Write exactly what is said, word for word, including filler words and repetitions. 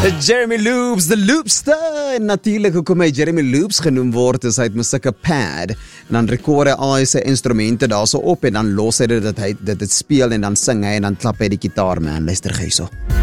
Jeremy Loops, the Loopster. En natuurlijk, hoekom hy Jeremy Loops genoem word, is hy het mos 'n pad. En dan rekord hy al sy instrumente daar so op en dan los hy dit dat hy dit, dit speel en dan sing hy en dan klap hy die gitaar, man. Luister gou hierso.